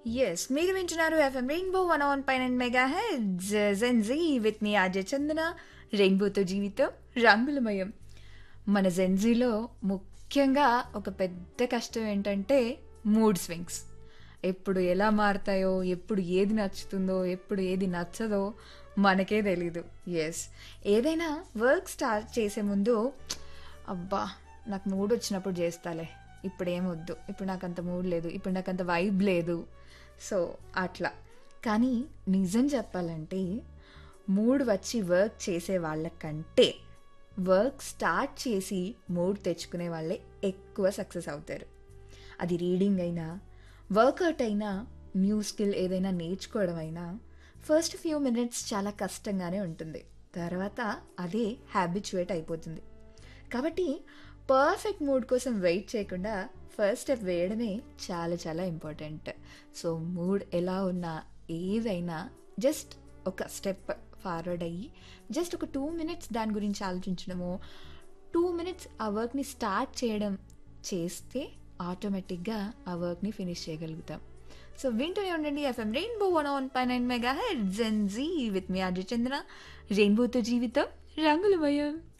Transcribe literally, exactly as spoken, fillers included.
Yes. మీరు వింటున్నారు FM rainbow one one point nine mega heads Gen Z with me Ajay చందన. రెయిన్బోతో జీవితం రంగులమయం. మన జెన్జీలో ముఖ్యంగా ఒక పెద్ద కష్టం ఏంటంటే మూడ్ స్వింగ్స్. ఎప్పుడు ఎలా మారుతాయో, ఎప్పుడు ఏది నచ్చుతుందో, ఎప్పుడు ఏది నచ్చదో మనకే తెలీదు. ఎస్, ఏదైనా వర్క్ స్టార్ట్ చేసే ముందు అబ్బా నాకు మూడ్ వచ్చినప్పుడు చేస్తాలే, ఇప్పుడు ఏమొద్దు, ఇప్పుడు నాకు అంత మూడ్ లేదు, ఇప్పుడు నాకు అంత వైబ్ లేదు, సో అట్లా. కానీ నిజం చెప్పాలంటే మూడ్ వచ్చి వర్క్ చేసే వాళ్ళకంటే వర్క్ స్టార్ట్ చేసి మూడ్ తెచ్చుకునే వాళ్ళే ఎక్కువ సక్సెస్ అవుతారు. అది రీడింగ్ అయినా, వర్కౌట్ అయినా, న్యూ స్కిల్ ఏదైనా నేర్చుకోవడం అయినా ఫస్ట్ ఫ్యూ మినిట్స్ చాలా కష్టంగానే ఉంటుంది, తర్వాత అదే హ్యాబిచువేట్ అయిపోతుంది. కాబట్టి పర్ఫెక్ట్ మూడ్ కోసం వెయిట్ చేయకుండా ఫస్ట్ స్టెప్ వేయడమే చాలా చాలా ఇంపార్టెంట్. సో మూడ్ ఎలా ఉన్నా, ఏదైనా జస్ట్ ఒక స్టెప్ ఫార్వర్డ్ అయ్యి జస్ట్ ఒక టూ మినిట్స్ దాని గురించి ఆలోచించడము, టూ మినిట్స్ ఆ వర్క్ని స్టార్ట్ చేయడం చేస్తే ఆటోమేటిక్గా ఆ వర్క్ని ఫినిష్ చేయగలుగుతాం. సో వింటూనే ఉండండి FM rainbow one one point nine mega heads Gen Z with me Ajay చంద్ర. రెయిన్బోతో జీవితం రంగులమయం.